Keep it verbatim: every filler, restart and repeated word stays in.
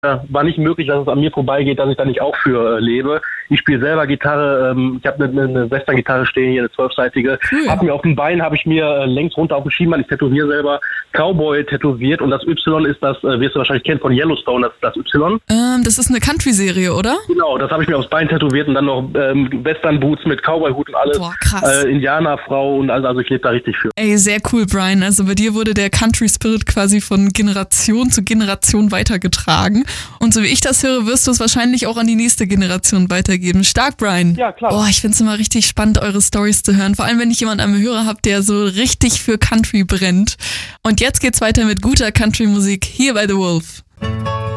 war nicht möglich, dass es an mir vorbeigeht, dass ich da nicht auch für äh, lebe. Ich spiele selber Gitarre, ähm, ich habe eine, eine Western-Gitarre stehen, hier eine zwölfseitige. Cool. Hab mir auf dem Bein, habe ich mir äh, längs runter auf dem Schienbein, ich tätowiere selber, Cowboy tätowiert und das Y ist das, äh, wirst du wahrscheinlich kennen von Yellowstone, das, das Y. Ähm, das ist eine Country-Serie, oder? Genau, das habe ich mir aufs Bein tätowiert und dann noch ähm, Western-Boots mit Cowboy-Hut und alles. Boah, krass. Äh, Indianerfrau und also, also ich lebe da richtig für. Ey, sehr cool, Brian. Also bei dir wurde der Country-Spirit quasi von Generation zu Generation weitergetragen. Und so wie ich das höre, wirst du es wahrscheinlich auch an die nächste Generation weitergeben. Stark, Brian. Ja, klar. Oh, ich finde es immer richtig spannend, eure Storys zu hören. Vor allem, wenn ich jemanden am Hörer habe, der so richtig für Country brennt. Und jetzt geht's weiter mit guter Country-Musik hier bei The Wolf.